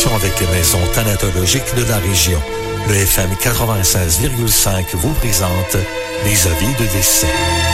collaboration avec les maisons thanatologiques de la région. Le FM 96,5 vous présente les avis de décès.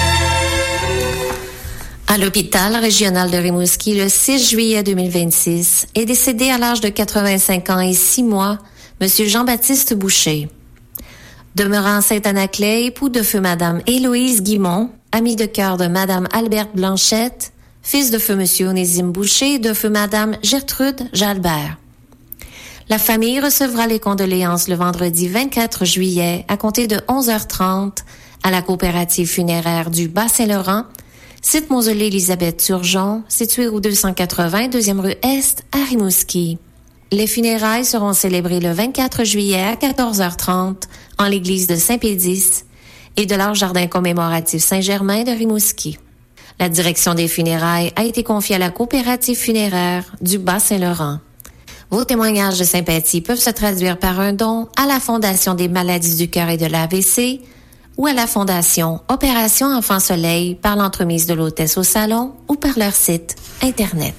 À l'hôpital régional de Rimouski, le 6 juillet 2026, est décédé à l'âge de 85 ans et 6 mois, M. Jean-Baptiste Boucher. Demeurant à Saint-Anaclet, époux de feu Madame Héloïse Guimont, ami de cœur de Madame Alberte Blanchette, fils de feu M. Onésime Boucher et de feu Madame Gertrude Jalbert. La famille recevra les condoléances le vendredi 24 juillet à compter de 11h30 à la coopérative funéraire du Bas-Saint-Laurent, site mausolée Élisabeth Turgeon, situé au 280 2e rue Est à Rimouski. Les funérailles seront célébrées le 24 juillet à 14h30 en l'église de Saint-Pédis et de leur jardin commémoratif Saint-Germain de Rimouski. La direction des funérailles a été confiée à la coopérative funéraire du Bas-Saint-Laurent. Vos témoignages de sympathie peuvent se traduire par un don à la Fondation des maladies du cœur et de l'AVC ou à la Fondation Opération Enfant Soleil par l'entremise de l'hôtesse au salon ou par leur site Internet.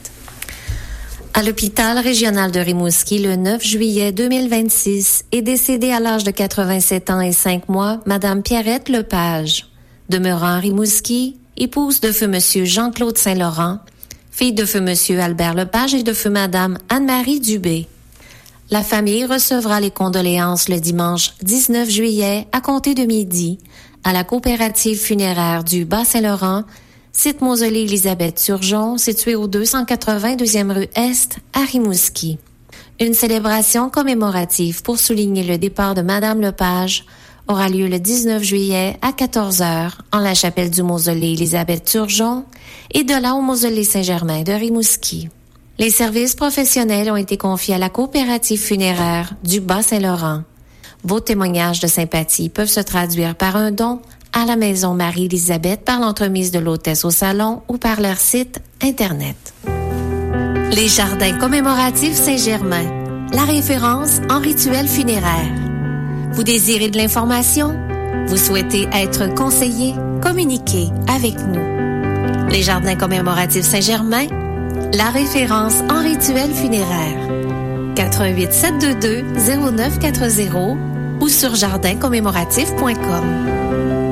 À l'hôpital régional de Rimouski, le 9 juillet 2026, est décédée à l'âge de 87 ans et 5 mois, Madame Pierrette Lepage, demeurant à Rimouski, épouse de feu Monsieur Jean-Claude Saint-Laurent, fille de feu Monsieur Albert Lepage et de feu Madame Anne-Marie Dubé. La famille recevra les condoléances le dimanche 19 juillet à compter de midi à la coopérative funéraire du Bas-Saint-Laurent, site mausolée Élisabeth Turgeon, situé au 280 2e rue Est à Rimouski. Une célébration commémorative pour souligner le départ de Madame Lepage aura lieu le 19 juillet à 14h en la chapelle du mausolée Élisabeth Turgeon et de là au mausolée Saint-Germain de Rimouski. Les services professionnels ont été confiés à la coopérative funéraire du Bas-Saint-Laurent. Vos témoignages de sympathie peuvent se traduire par un don à la Maison Marie-Élisabeth par l'entremise de l'hôtesse au salon ou par leur site Internet. Les jardins commémoratifs Saint-Germain, la référence en rituel funéraire. Vous désirez de l'information? Vous souhaitez être conseillé? Communiquez avec nous. Les jardins commémoratifs Saint-Germain, la référence en rituel funéraire. 88 722 0940 ou sur jardincommémoratif.com.